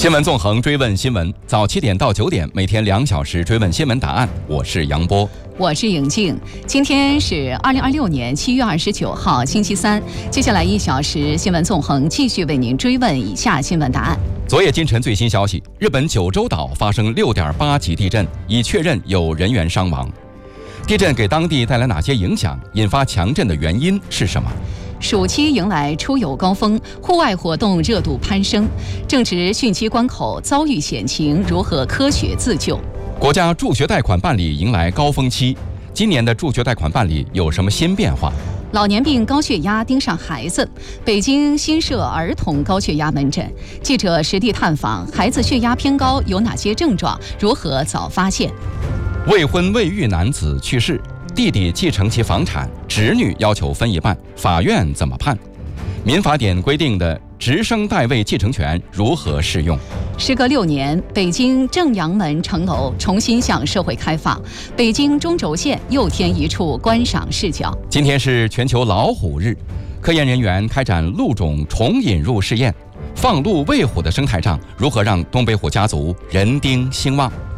新闻纵横追问新闻，早7点到9点，每天2小时追问新闻答案。我是杨波， 我是颖静。今天是2026年7月29号，星期三。接下来1小时，新闻纵横继续为您追问以下新闻答案。 昨夜今晨最新消息，日本九州岛发生6.8级地震，已确认有人员伤亡。地震给当地带来哪些影响？引发强震的原因是什么？ 暑期迎来出游高峰，户外活动热度攀升，正值汛期关口，遭遇险情，如何科学自救？ 国家助学贷款办理迎来高峰期，今年的助学贷款办理有什么新变化？ 老年病高血压盯上孩子，北京新设儿童高血压门诊。记者实地探访，孩子血压偏高有哪些症状？如何早发现？ 未婚未育男子去世，弟弟继承其房产，侄女要求分一半，法院怎么判？民法典规定的直升代位继承权如何适用？ 时隔6年，北京正阳门城楼重新向社会开放，北京中轴线又添一处观赏视角。 今天是全球老虎日，科研人员开展鹿种重引入试验，放鹿喂虎的生态账如何让东北虎家族人丁兴旺？